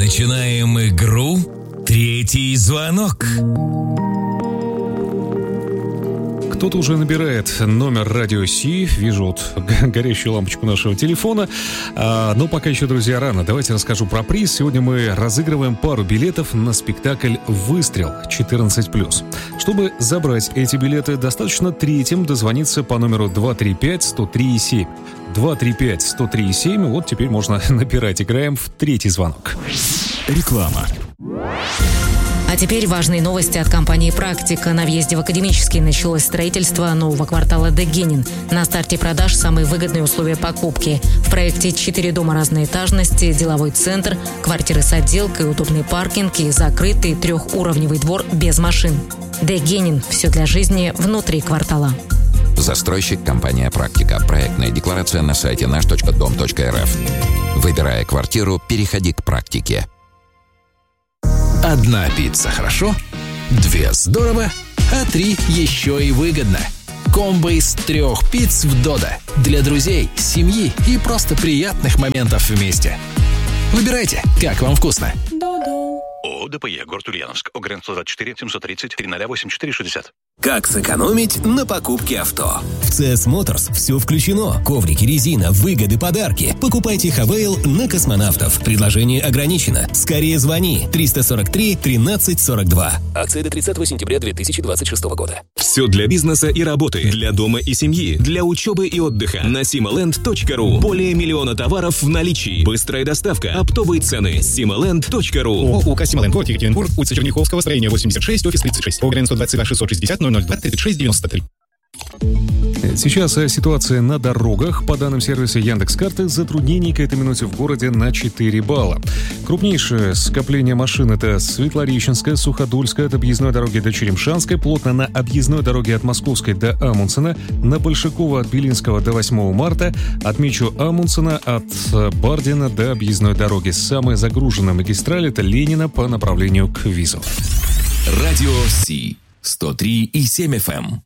Начинаем игру «Третий звонок». Кто-то уже набирает номер Радио Си. Вижу вот горящую лампочку нашего телефона. Но пока еще, друзья, рано. Давайте расскажу про приз. Сегодня мы разыгрываем пару билетов на спектакль «Выстрел» 14+. Чтобы забрать эти билеты, достаточно третьим дозвониться по номеру 235-103-7. 235-103-7. Вот теперь можно набирать. Играем в третий звонок. Реклама. А теперь важные новости от компании «Практика». На въезде в Академический началось строительство нового квартала Дегенин. На старте продаж самые выгодные условия покупки. В проекте 4 дома разной этажности, деловой центр, квартиры с отделкой, удобный паркинг и закрытый трехуровневый двор без машин. Дегенин. Все для жизни внутри квартала. Застройщик компания «Практика». Проектная декларация на сайте наш.дом.рф. Выбирая квартиру, переходи к «Практике». Одна пицца хорошо, 2 здорово, а 3 еще и выгодно. Комбо из 3 пицц в Додо. Для друзей, семьи и просто приятных моментов вместе. Выбирайте, как вам вкусно. ООО ДПЕ, город Ульяновск, ОГРН 124 730 308 Как сэкономить на покупке авто? В CS Motors все включено. Коврики, резина, выгоды, подарки. Покупайте Хавейл на космонавтов. Предложение ограничено. Скорее звони. 343 13 42. Акция до 30 сентября 2026 года. Все для бизнеса и работы, для дома и семьи, для учебы и отдыха. На simaland.ru. Более 1 миллиона товаров в наличии. Быстрая доставка, оптовые цены. simaland.ru. ООО Сималэнд, город Екатеринбург, улица Черняховского, строение 86, офис 36. ОГРН 122 660 002 36 93. Сейчас ситуация на дорогах. По данным сервиса Яндекс.Карты, затруднений к этой минуте в городе на 4 балла. Крупнейшее скопление машин — это Светлореченская, Суходольская от объездной дороги до Черемшанской, плотно на объездной дороге от Московской до Амундсена, на Большакова от Белинского до 8 марта, отмечу Амундсена от Бардина до объездной дороги. Самая загруженная магистраль — это Ленина по направлению к Визу. Радио Си 103,7 FM.